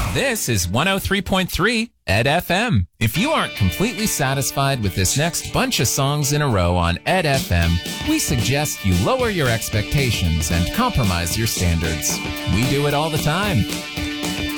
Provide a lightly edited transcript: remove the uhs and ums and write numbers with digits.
This is 103.3 Ed FM. If you aren't completely satisfied with this next bunch of songs in a row on Ed FM, we suggest you lower your expectations and compromise your standards. We do it all the time.